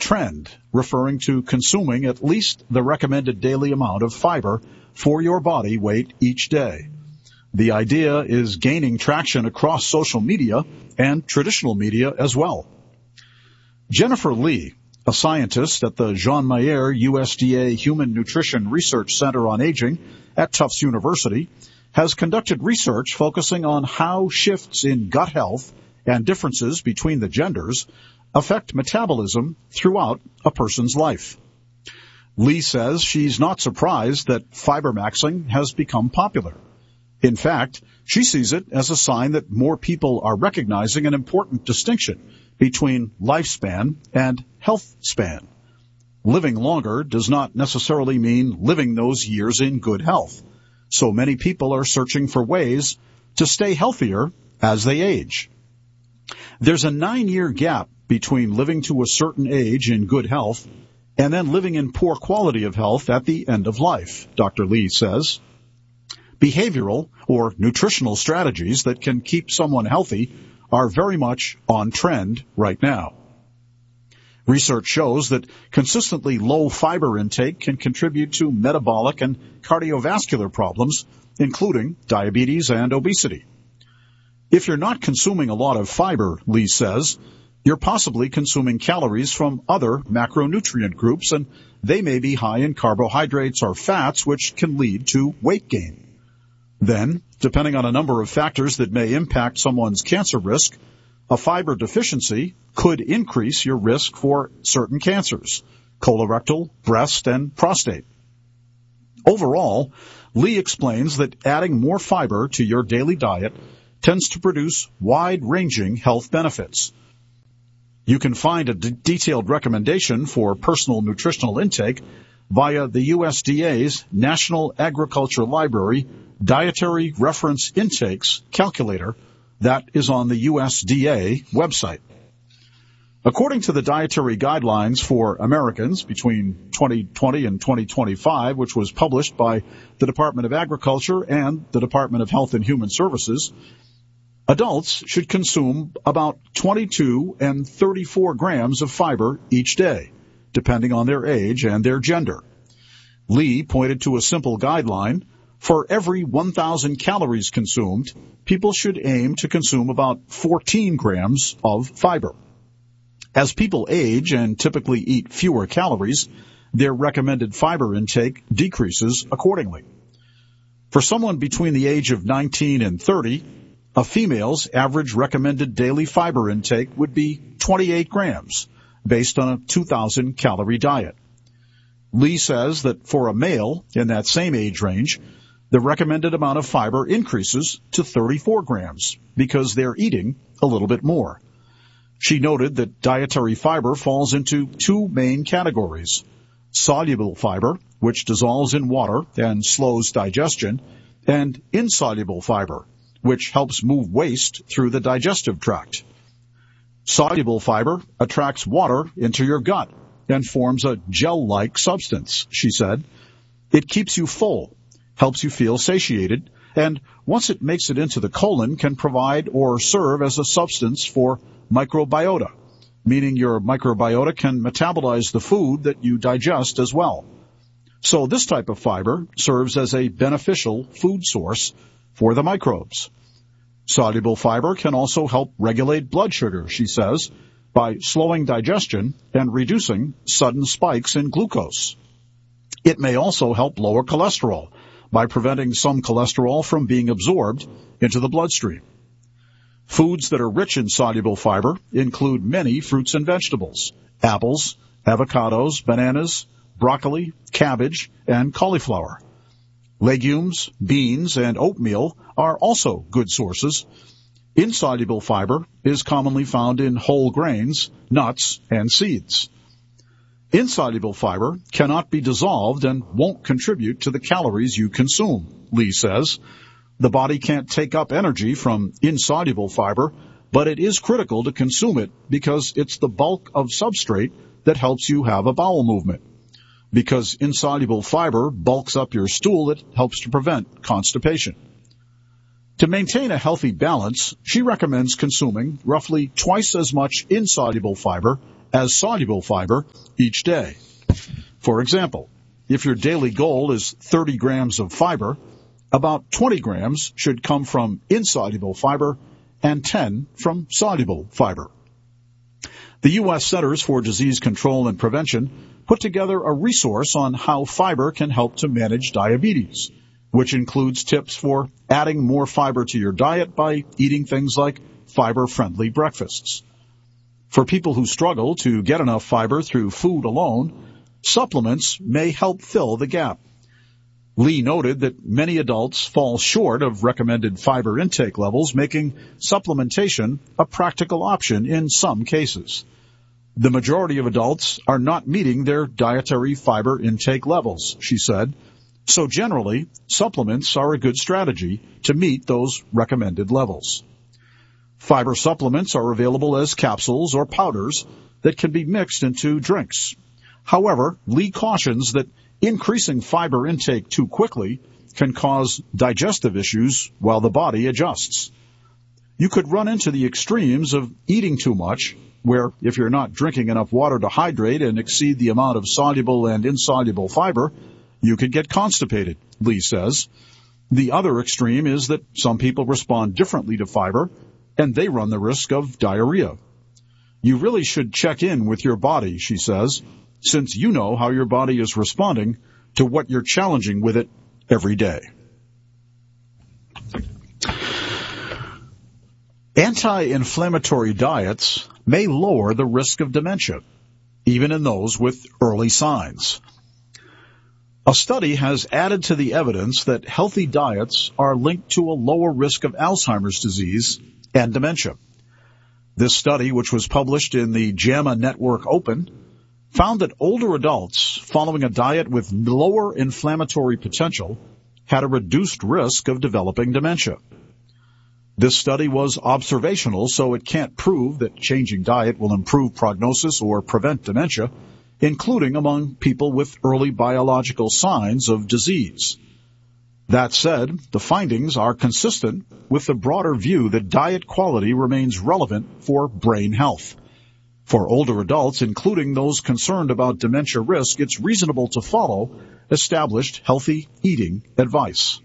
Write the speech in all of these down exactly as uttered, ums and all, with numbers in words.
trend, referring to consuming at least the recommended daily amount of fiber for your body weight each day. The idea is gaining traction across social media and traditional media as well. Jennifer Lee, a scientist at the Jean Mayer U S D A Human Nutrition Research Center on Aging at Tufts University, has conducted research focusing on how shifts in gut health and differences between the genders affect metabolism throughout a person's life. Lee says she's not surprised that fiber maxing has become popular. In fact, she sees it as a sign that more people are recognizing an important distinction between lifespan and health span. Living longer does not necessarily mean living those years in good health. So many people are searching for ways to stay healthier as they age. There's a nine-year gap between living to a certain age in good health and then living in poor quality of health at the end of life, Doctor Lee says. Behavioral or nutritional strategies that can keep someone healthy are very much on trend right now. Research shows that consistently low fiber intake can contribute to metabolic and cardiovascular problems, including diabetes and obesity. If you're not consuming a lot of fiber, Lee says, you're possibly consuming calories from other macronutrient groups, and they may be high in carbohydrates or fats, which can lead to weight gain. Then, depending on a number of factors that may impact someone's cancer risk, a fiber deficiency could increase your risk for certain cancers, colorectal, breast, and prostate. Overall, Lee explains that adding more fiber to your daily diet tends to produce wide-ranging health benefits. You can find a d- detailed recommendation for personal nutritional intake via the U S D A's National Agriculture Library Dietary Reference Intakes Calculator that is on the U S D A website. According to the Dietary Guidelines for Americans between twenty twenty and twenty twenty-five, which was published by the Department of Agriculture and the Department of Health and Human Services, adults should consume about twenty-two and thirty-four grams of fiber each day, depending on their age and their gender. Lee pointed to a simple guideline. For every one thousand calories consumed, people should aim to consume about fourteen grams of fiber. As people age and typically eat fewer calories, their recommended fiber intake decreases accordingly. For someone between the age of nineteen and thirty, a female's average recommended daily fiber intake would be twenty-eight grams, based on a two thousand calorie diet. Lee says that for a male in that same age range, the recommended amount of fiber increases to thirty-four grams because they're eating a little bit more. She noted that dietary fiber falls into two main categories: soluble fiber, which dissolves in water and slows digestion, and insoluble fiber, which helps move waste through the digestive tract. Soluble fiber attracts water into your gut and forms a gel-like substance, she said. It keeps you full, helps you feel satiated, and once it makes it into the colon, can provide or serve as a substance for microbiota, meaning your microbiota can metabolize the food that you digest as well. So this type of fiber serves as a beneficial food source for the microbes. Soluble fiber can also help regulate blood sugar, she says, by slowing digestion and reducing sudden spikes in glucose. It may also help lower cholesterol by preventing some cholesterol from being absorbed into the bloodstream. Foods that are rich in soluble fiber include many fruits and vegetables: apples, avocados, bananas, broccoli, cabbage, and cauliflower. Legumes, beans, and oatmeal are also good sources. Insoluble fiber is commonly found in whole grains, nuts, and seeds. Insoluble fiber cannot be dissolved and won't contribute to the calories you consume, Lee says. The body can't take up energy from insoluble fiber, but it is critical to consume it because it's the bulk of substrate that helps you have a bowel movement. Because insoluble fiber bulks up your stool, it helps to prevent constipation. To maintain a healthy balance, she recommends consuming roughly twice as much insoluble fiber as soluble fiber each day. For example, if your daily goal is thirty grams of fiber, about twenty grams should come from insoluble fiber and ten from soluble fiber. The U S Centers for Disease Control and Prevention put together a resource on how fiber can help to manage diabetes, which includes tips for adding more fiber to your diet by eating things like fiber-friendly breakfasts. For people who struggle to get enough fiber through food alone, supplements may help fill the gap. Lee noted that many adults fall short of recommended fiber intake levels, making supplementation a practical option in some cases. The majority of adults are not meeting their dietary fiber intake levels, she said, so generally, supplements are a good strategy to meet those recommended levels. Fiber supplements are available as capsules or powders that can be mixed into drinks. However, Lee cautions that increasing fiber intake too quickly can cause digestive issues while the body adjusts. You could run into the extremes of eating too much, where if you're not drinking enough water to hydrate and exceed the amount of soluble and insoluble fiber, you could get constipated, Lee says. The other extreme is that some people respond differently to fiber, and they run the risk of diarrhea. You really should check in with your body, she says, since you know how your body is responding to what you're challenging with it every day. Anti-inflammatory diets may lower the risk of dementia, even in those with early signs. A study has added to the evidence that healthy diets are linked to a lower risk of Alzheimer's disease and dementia. This study, which was published in the JAMA Network Open, found that older adults following a diet with lower inflammatory potential had a reduced risk of developing dementia. This study was observational, so it can't prove that changing diet will improve prognosis or prevent dementia, including among people with early biological signs of disease. That said, the findings are consistent with the broader view that diet quality remains relevant for brain health. For older adults, including those concerned about dementia risk, it's reasonable to follow established healthy eating advice.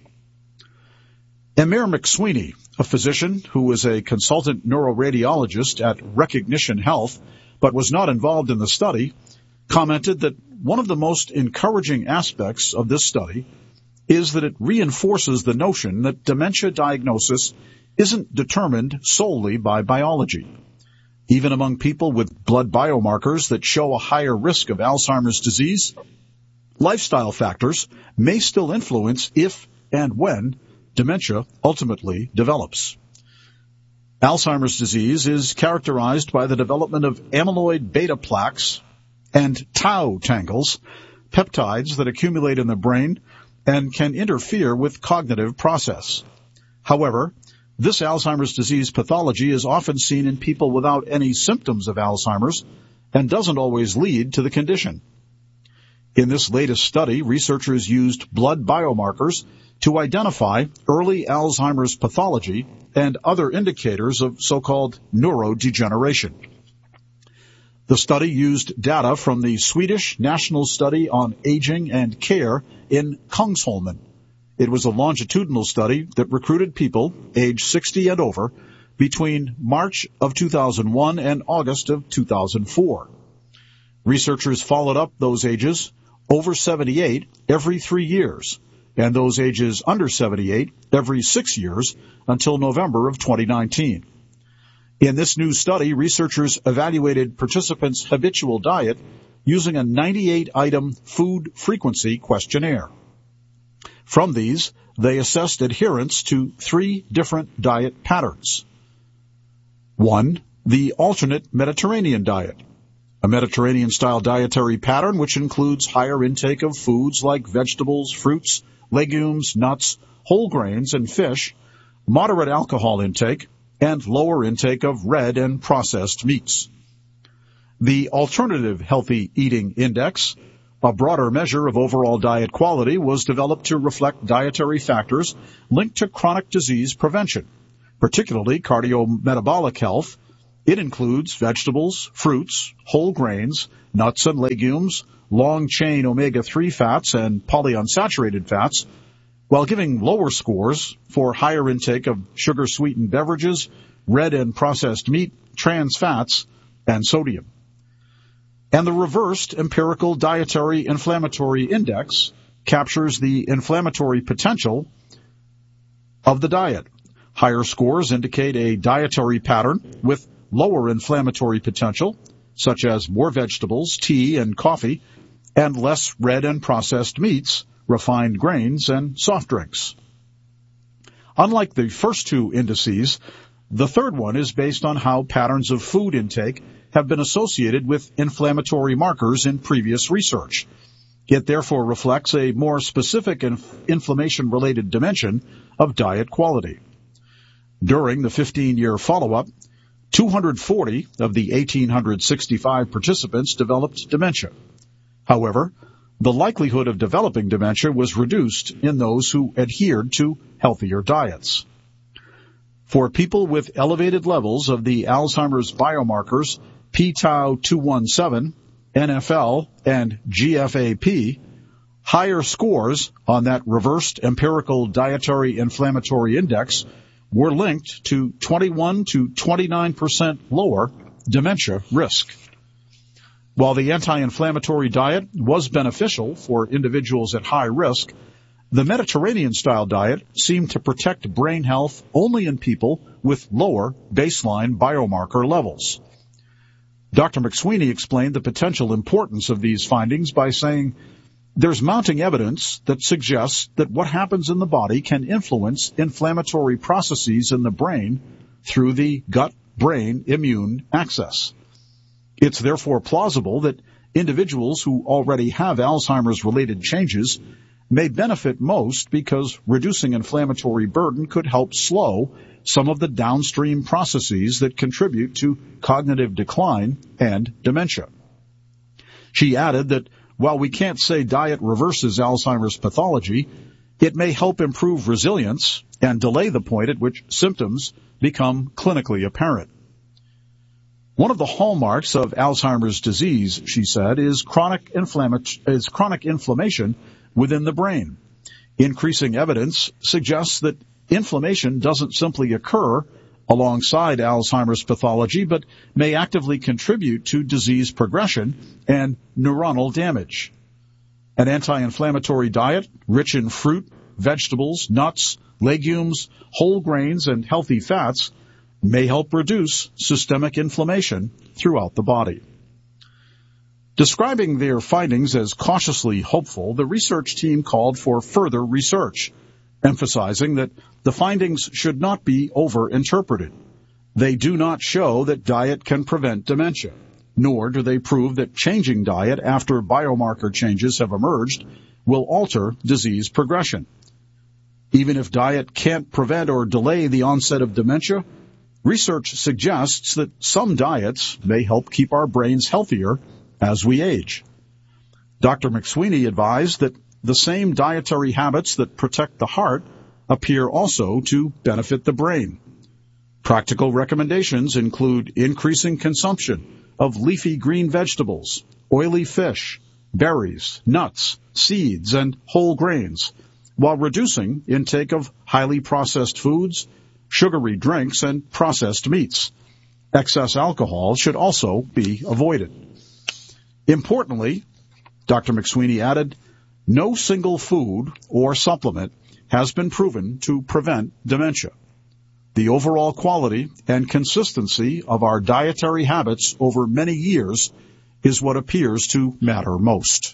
Amir McSweeney, a physician who was a consultant neuroradiologist at Recognition Health but was not involved in the study, commented that one of the most encouraging aspects of this study is that it reinforces the notion that dementia diagnosis isn't determined solely by biology. Even among people with blood biomarkers that show a higher risk of Alzheimer's disease, lifestyle factors may still influence if and when dementia ultimately develops. Alzheimer's disease is characterized by the development of amyloid beta plaques and tau tangles, peptides that accumulate in the brain and can interfere with cognitive process. However, this Alzheimer's disease pathology is often seen in people without any symptoms of Alzheimer's and doesn't always lead to the condition. In this latest study, researchers used blood biomarkers to identify early Alzheimer's pathology and other indicators of so-called neurodegeneration. The study used data from the Swedish National Study on Aging and Care in Kungsholmen. It was a longitudinal study that recruited people age sixty and over between March of two thousand one and August of two thousand four. Researchers followed up those ages over seventy-eight every three years, and those ages under seventy-eight every six years until November of twenty nineteen. In this new study, researchers evaluated participants' habitual diet using a ninety-eight item food frequency questionnaire. From these, they assessed adherence to three different diet patterns. One, the alternate Mediterranean diet, a Mediterranean-style dietary pattern which includes higher intake of foods like vegetables, fruits, legumes, nuts, whole grains, and fish, moderate alcohol intake, and lower intake of red and processed meats. The alternative healthy eating index, A broader measure of overall diet quality was developed to reflect dietary factors linked to chronic disease prevention, particularly cardiometabolic health. It includes vegetables, fruits, whole grains, nuts and legumes, long-chain omega three fats, and polyunsaturated fats, while giving lower scores for higher intake of sugar-sweetened beverages, red and processed meat, trans fats, and sodium. And the reversed empirical dietary inflammatory index captures the inflammatory potential of the diet. Higher scores indicate a dietary pattern with lower inflammatory potential, such as more vegetables, tea, and coffee, and less red and processed meats, refined grains, and soft drinks. Unlike the first two indices, the third one is based on how patterns of food intake have been associated with inflammatory markers in previous research. It therefore reflects a more specific inf- inflammation-related dimension of diet quality. During the fifteen-year follow-up, two hundred forty of the one thousand eight hundred sixty-five participants developed dementia. However, the likelihood of developing dementia was reduced in those who adhered to healthier diets. For people with elevated levels of the Alzheimer's biomarkers p tau two seventeen, N F L, and G F A P, higher scores on that reversed empirical dietary inflammatory index were linked to twenty-one to twenty-nine percent lower dementia risk. While the anti-inflammatory diet was beneficial for individuals at high risk, the Mediterranean-style diet seemed to protect brain health only in people with lower baseline biomarker levels. Doctor McSweeney explained the potential importance of these findings by saying, "There's mounting evidence that suggests that what happens in the body can influence inflammatory processes in the brain through the gut-brain immune axis. It's therefore plausible that individuals who already have Alzheimer's-related changes may benefit most because reducing inflammatory burden could help slow some of the downstream processes that contribute to cognitive decline and dementia." She added that while we can't say diet reverses Alzheimer's pathology, it may help improve resilience and delay the point at which symptoms become clinically apparent. One of the hallmarks of Alzheimer's disease, she said, is chronic, inflammation, is chronic inflammation within the brain. Increasing evidence suggests that inflammation doesn't simply occur alongside Alzheimer's pathology, but may actively contribute to disease progression and neuronal damage. An anti-inflammatory diet rich in fruit, vegetables, nuts, legumes, whole grains, and healthy fats may help reduce systemic inflammation throughout the body. Describing their findings as cautiously hopeful, the research team called for further research, emphasizing that the findings should not be over-interpreted. They do not show that diet can prevent dementia, nor do they prove that changing diet after biomarker changes have emerged will alter disease progression. Even if diet can't prevent or delay the onset of dementia, research suggests that some diets may help keep our brains healthier as we age. Doctor McSweeney advised that the same dietary habits that protect the heart appear also to benefit the brain. Practical recommendations include increasing consumption of leafy green vegetables, oily fish, berries, nuts, seeds, and whole grains, while reducing intake of highly processed foods, sugary drinks, and processed meats. Excess alcohol should also be avoided. Importantly, Doctor McSweeney added, no single food or supplement has been proven to prevent dementia. The overall quality and consistency of our dietary habits over many years is what appears to matter most.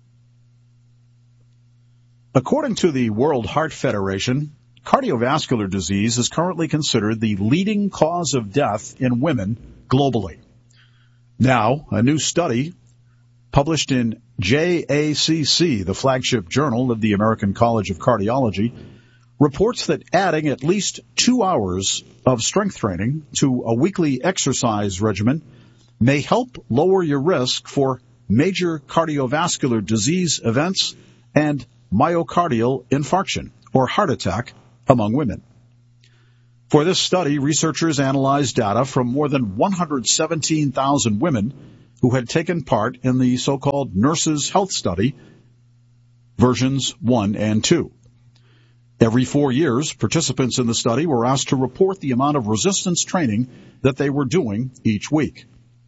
According to the World Heart Federation, cardiovascular disease is currently considered the leading cause of death in women globally. Now, a new study published in J A C C, the flagship journal of the American College of Cardiology, reports that adding at least two hours of strength training to a weekly exercise regimen may help lower your risk for major cardiovascular disease events and myocardial infarction, or heart attack, among women. For this study, researchers analyzed data from more than one hundred seventeen thousand women who had taken part in the so-called Nurses' Health Study, versions one and two. Every four years, participants in the study were asked to report the amount of resistance training that they were doing each week.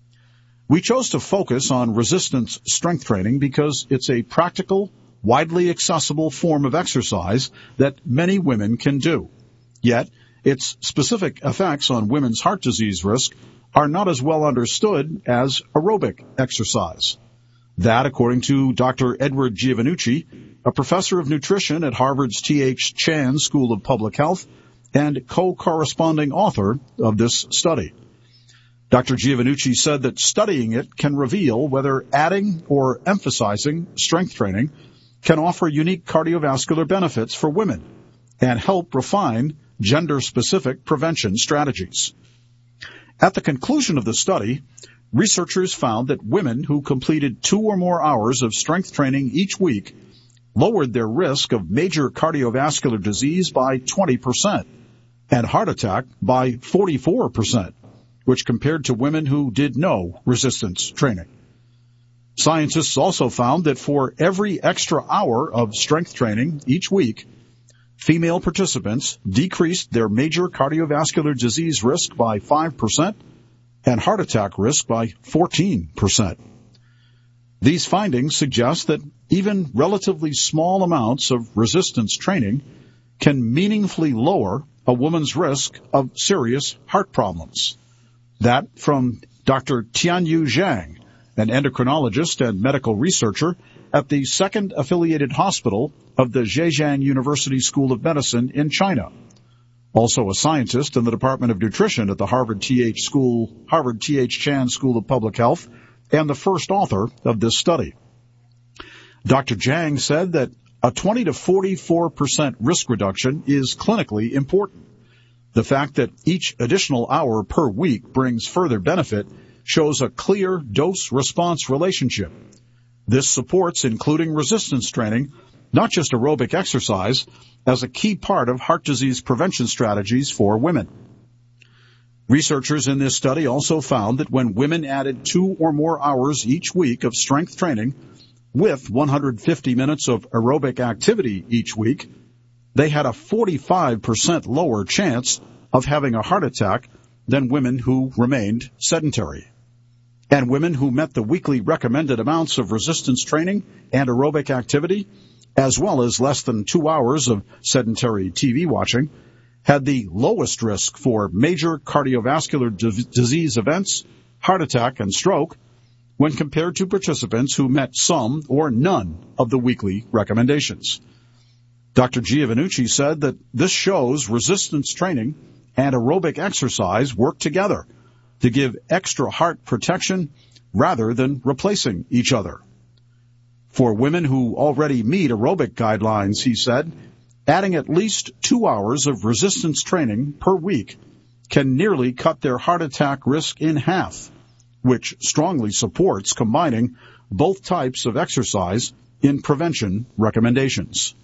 We chose to focus on resistance strength training because it's a practical, widely accessible form of exercise that many women can do. Yet, its specific effects on women's heart disease risk are not as well understood as aerobic exercise. That, according to Doctor Edward Giovannucci, a professor of nutrition at Harvard's T H Chan School of Public Health and co-corresponding author of this study. Doctor Giovannucci said that studying it can reveal whether adding or emphasizing strength training can offer unique cardiovascular benefits for women and help refine gender-specific prevention strategies. At the conclusion of the study, researchers found that women who completed two or more hours of strength training each week lowered their risk of major cardiovascular disease by twenty percent and heart attack by forty-four percent, which compared to women who did no resistance training. Scientists also found that for every extra hour of strength training each week, female participants decreased their major cardiovascular disease risk by five percent and heart attack risk by fourteen percent. These findings suggest that even relatively small amounts of resistance training can meaningfully lower a woman's risk of serious heart problems. That from Doctor Tianyu Zhang, an endocrinologist and medical researcher at the Second Affiliated Hospital of the Zhejiang University School of Medicine in China. Also a scientist in the Department of Nutrition at the Harvard T H School, Harvard T H Chan School of Public Health, and the first author of this study. Doctor Zhang said that a twenty to forty-four percent risk reduction is clinically important. The fact that each additional hour per week brings further benefit shows a clear dose-response relationship. This supports including resistance training, not just aerobic exercise, as a key part of heart disease prevention strategies for women. Researchers in this study also found that when women added two or more hours each week of strength training with one hundred fifty minutes of aerobic activity each week, they had a forty-five percent lower chance of having a heart attack than women who remained sedentary. And women who met the weekly recommended amounts of resistance training and aerobic activity, as well as less than two hours of sedentary T V watching, had the lowest risk for major cardiovascular d- disease events, heart attack, and stroke when compared to participants who met some or none of the weekly recommendations. Doctor Giovannucci said that this shows resistance training and aerobic exercise work together to give extra heart protection rather than replacing each other. For women who already meet aerobic guidelines, he said, adding at least two hours of resistance training per week can nearly cut their heart attack risk in half, which strongly supports combining both types of exercise in prevention recommendations.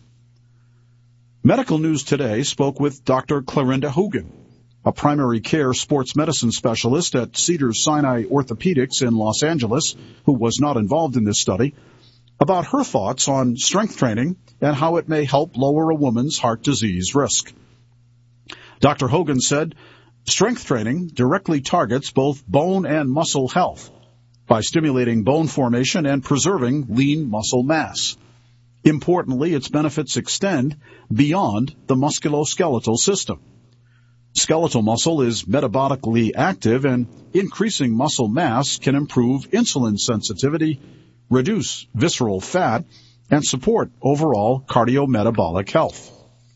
Medical News Today spoke with Doctor Clarinda Hugen, a primary care sports medicine specialist at Cedars-Sinai Orthopedics in Los Angeles, who was not involved in this study, about her thoughts on strength training and how it may help lower a woman's heart disease risk. Doctor Hogan said, strength training directly targets both bone and muscle health by stimulating bone formation and preserving lean muscle mass. Importantly, its benefits extend beyond the musculoskeletal system. Skeletal muscle is metabolically active, and increasing muscle mass can improve insulin sensitivity, reduce visceral fat, and support overall cardiometabolic health.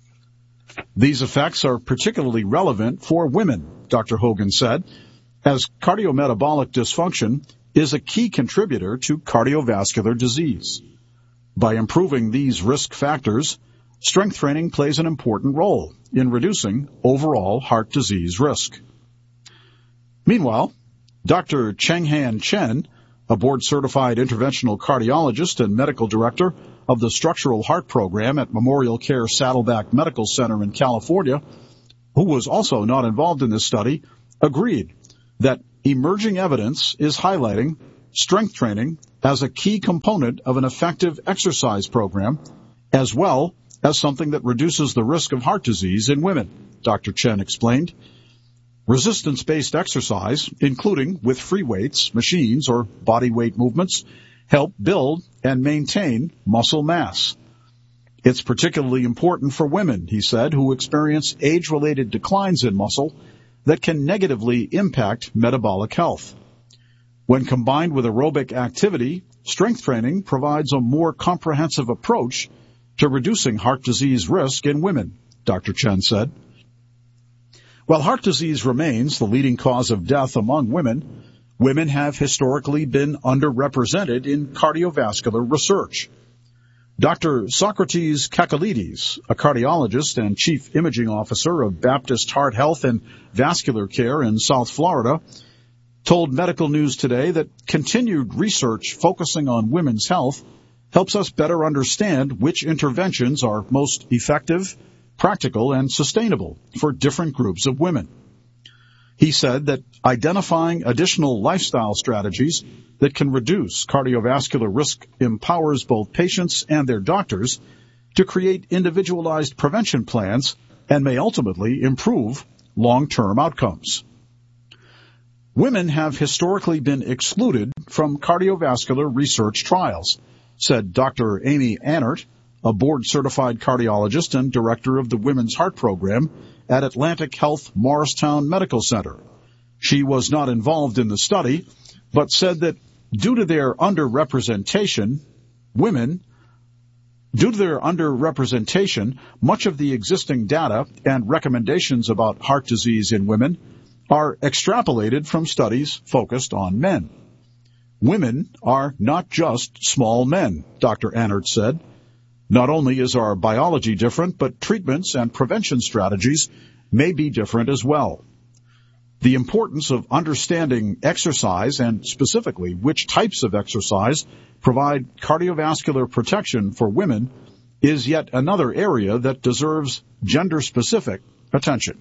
These effects are particularly relevant for women, Doctor Hogan said, as cardiometabolic dysfunction is a key contributor to cardiovascular disease. By improving these risk factors, strength training plays an important role in reducing overall heart disease risk. Meanwhile, Doctor Chenghan Chen, a board-certified interventional cardiologist and medical director of the Structural Heart Program at Memorial Care Saddleback Medical Center in California, who was also not involved in this study, agreed that emerging evidence is highlighting strength training as a key component of an effective exercise program, as well as something that reduces the risk of heart disease in women, Doctor Chen explained. Resistance-based exercise, including with free weights, machines, or body weight movements, help build and maintain muscle mass. It's particularly important for women, he said, who experience age-related declines in muscle that can negatively impact metabolic health. When combined with aerobic activity, strength training provides a more comprehensive approach to reducing heart disease risk in women, Doctor Chen said. While heart disease remains the leading cause of death among women, women have historically been underrepresented in cardiovascular research. Doctor Socrates Kakalides, a cardiologist and chief imaging officer of Baptist Heart Health and Vascular Care in South Florida, told Medical News Today that continued research focusing on women's health helps us better understand which interventions are most effective, practical, and sustainable for different groups of women. He said that identifying additional lifestyle strategies that can reduce cardiovascular risk empowers both patients and their doctors to create individualized prevention plans and may ultimately improve long-term outcomes. Women have historically been excluded from cardiovascular research trials, said Doctor Amy Annert, a board-certified cardiologist and director of the Women's Heart Program at Atlantic Health Morristown Medical Center. She was not involved in the study, but said that due to their underrepresentation, women, due to their underrepresentation, much of the existing data and recommendations about heart disease in women are extrapolated from studies focused on men. Women are not just small men, Doctor Annert said. Not only is our biology different, but treatments and prevention strategies may be different as well. The importance of understanding exercise and specifically which types of exercise provide cardiovascular protection for women is yet another area that deserves gender-specific attention.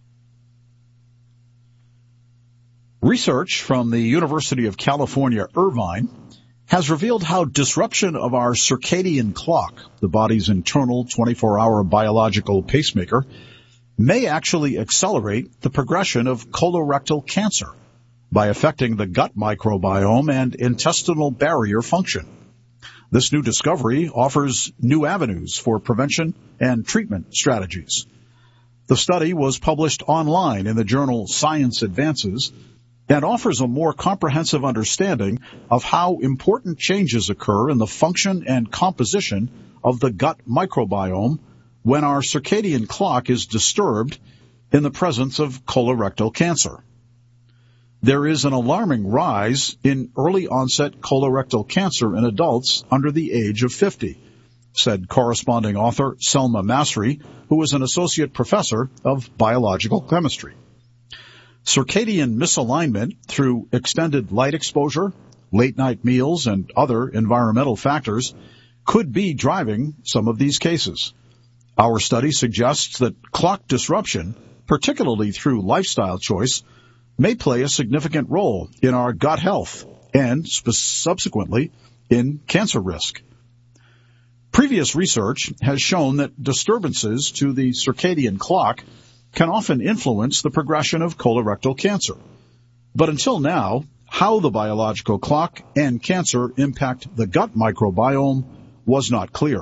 Research from the University of California, Irvine, has revealed how disruption of our circadian clock, the body's internal twenty-four hour biological pacemaker, may actually accelerate the progression of colorectal cancer by affecting the gut microbiome and intestinal barrier function. This new discovery offers new avenues for prevention and treatment strategies. The study was published online in the journal Science Advances and offers a more comprehensive understanding of how important changes occur in the function and composition of the gut microbiome when our circadian clock is disturbed in the presence of colorectal cancer. There is an alarming rise in early-onset colorectal cancer in adults under the age of fifty, said corresponding author Selma Masri, who is an associate professor of biological chemistry. Circadian misalignment through extended light exposure, late-night meals, and other environmental factors could be driving some of these cases. Our study suggests that clock disruption, particularly through lifestyle choice, may play a significant role in our gut health and subsequently in cancer risk. Previous research has shown that disturbances to the circadian clock can often influence the progression of colorectal cancer. But until now, how the biological clock and cancer impact the gut microbiome was not clear.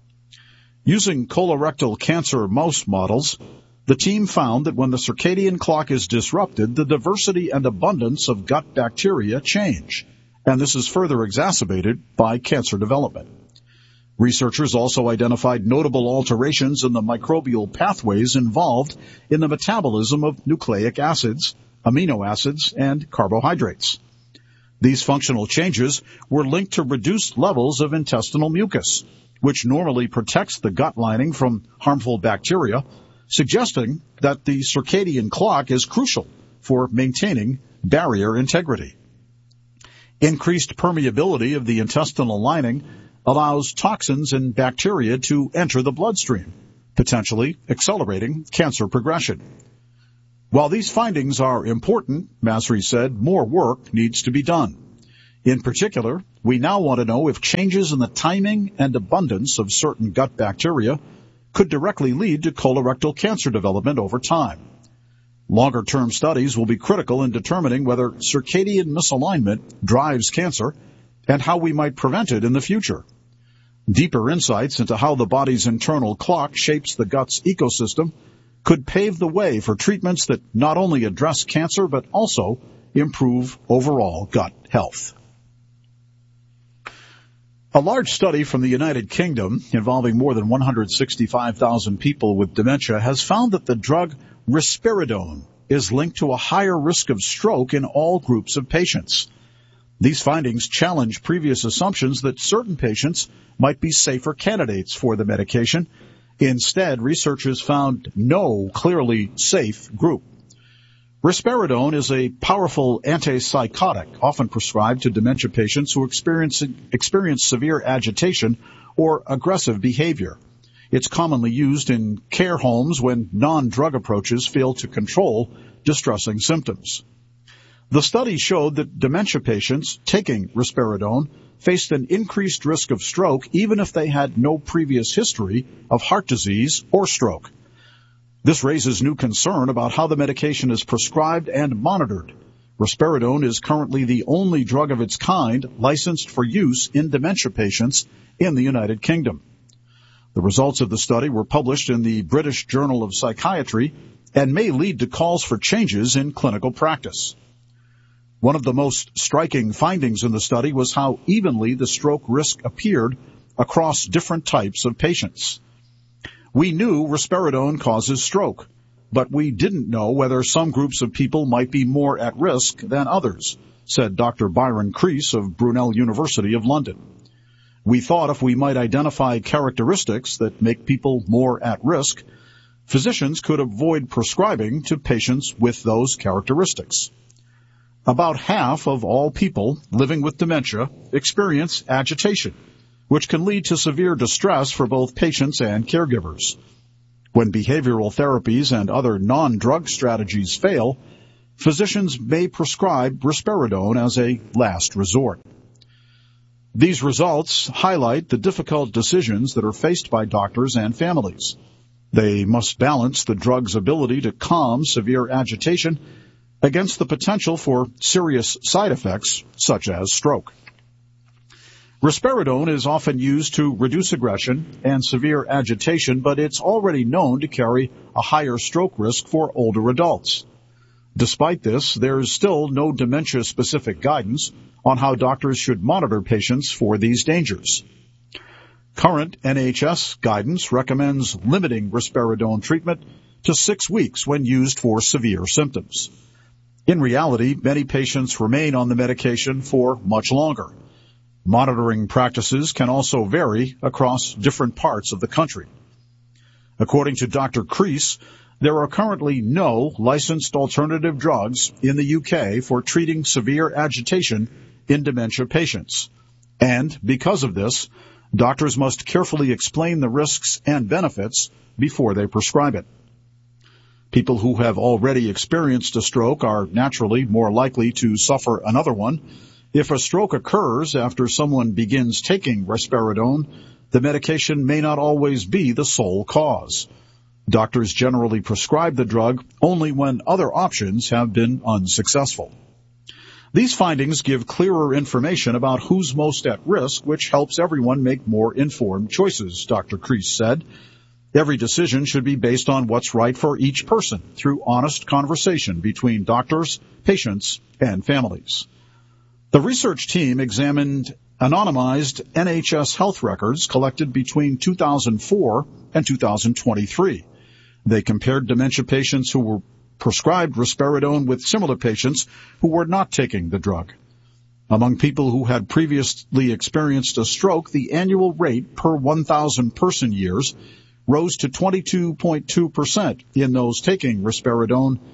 Using colorectal cancer mouse models, the team found that when the circadian clock is disrupted, the diversity and abundance of gut bacteria change, and this is further exacerbated by cancer development. Researchers also identified notable alterations in the microbial pathways involved in the metabolism of nucleic acids, amino acids, and carbohydrates. These functional changes were linked to reduced levels of intestinal mucus, which normally protects the gut lining from harmful bacteria, suggesting that the circadian clock is crucial for maintaining barrier integrity. Increased permeability of the intestinal lining allows toxins and bacteria to enter the bloodstream, potentially accelerating cancer progression. While these findings are important, Masri said, more work needs to be done. In particular, we now want to know if changes in the timing and abundance of certain gut bacteria could directly lead to colorectal cancer development over time. Longer-term studies will be critical in determining whether circadian misalignment drives cancer and how we might prevent it in the future. Deeper insights into how the body's internal clock shapes the gut's ecosystem could pave the way for treatments that not only address cancer but also improve overall gut health. A large study from the United Kingdom involving more than one hundred sixty-five thousand people with dementia has found that the drug risperidone is linked to a higher risk of stroke in all groups of patients. These findings challenge previous assumptions that certain patients might be safer candidates for the medication. Instead, researchers found no clearly safe group. Risperidone is a powerful antipsychotic often prescribed to dementia patients who experience, experience severe agitation or aggressive behavior. It's commonly used in care homes when non-drug approaches fail to control distressing symptoms. The study showed that dementia patients taking risperidone faced an increased risk of stroke even if they had no previous history of heart disease or stroke. This raises new concern about how the medication is prescribed and monitored. Risperidone is currently the only drug of its kind licensed for use in dementia patients in the United Kingdom. The results of the study were published in the British Journal of Psychiatry and may lead to calls for changes in clinical practice. One of the most striking findings in the study was how evenly the stroke risk appeared across different types of patients. We knew risperidone causes stroke, but we didn't know whether some groups of people might be more at risk than others, said Doctor Byron Creese of Brunel University of London. We thought if we might identify characteristics that make people more at risk, physicians could avoid prescribing to patients with those characteristics. About half of all people living with dementia experience agitation, which can lead to severe distress for both patients and caregivers. When behavioral therapies and other non-drug strategies fail, physicians may prescribe risperidone as a last resort. These results highlight the difficult decisions that are faced by doctors and families. They must balance the drug's ability to calm severe agitation against the potential for serious side effects, such as stroke. Risperidone is often used to reduce aggression and severe agitation, but it's already known to carry a higher stroke risk for older adults. Despite this, there's still no dementia-specific guidance on how doctors should monitor patients for these dangers. Current N H S guidance recommends limiting risperidone treatment to six weeks when used for severe symptoms. In reality, many patients remain on the medication for much longer. Monitoring practices can also vary across different parts of the country. According to Doctor Creese, there are currently no licensed alternative drugs in the U K for treating severe agitation in dementia patients. And because of this, doctors must carefully explain the risks and benefits before they prescribe it. People who have already experienced a stroke are naturally more likely to suffer another one. If a stroke occurs after someone begins taking risperidone, the medication may not always be the sole cause. Doctors generally prescribe the drug only when other options have been unsuccessful. These findings give clearer information about who's most at risk, which helps everyone make more informed choices, Doctor Creese said. Every decision should be based on what's right for each person through honest conversation between doctors, patients, and families. The research team examined anonymized N H S health records collected between two thousand four and two thousand twenty-three. They compared dementia patients who were prescribed risperidone with similar patients who were not taking the drug. Among people who had previously experienced a stroke, the annual rate per one thousand person years rose to twenty-two point two percent in those taking risperidone.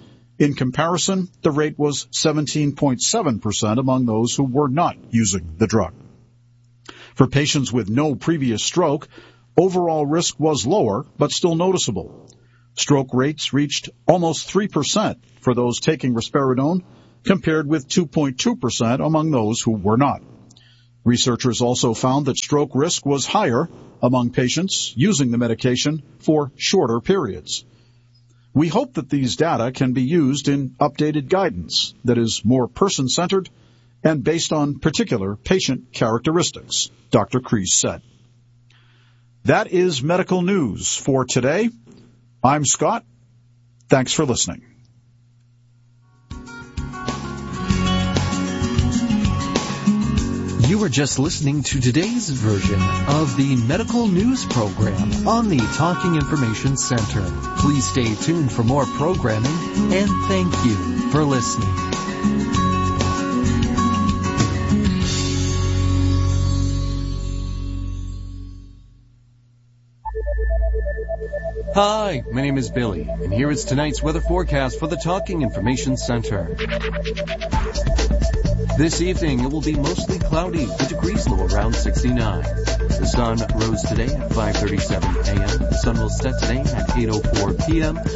In comparison, the rate was seventeen point seven percent among those who were not using the drug. For patients with no previous stroke, overall risk was lower, but still noticeable. Stroke rates reached almost three percent for those taking risperidone, compared with two point two percent among those who were not. Researchers also found that stroke risk was higher among patients using the medication for shorter periods. We hope that these data can be used in updated guidance that is more person-centered and based on particular patient characteristics, Doctor Kreese said. That is medical news for today. I'm Scott. Thanks for listening. You were just listening to today's version of the Medical News Program on the Talking Information Center. Please stay tuned for more programming, and thank you for listening. Hi, my name is Billy, and here is tonight's weather forecast for the Talking Information Center. This evening, it will be mostly cloudy, with degrees low around sixty-nine. The sun rose today at five thirty-seven a.m. The sun will set today at eight oh four p.m.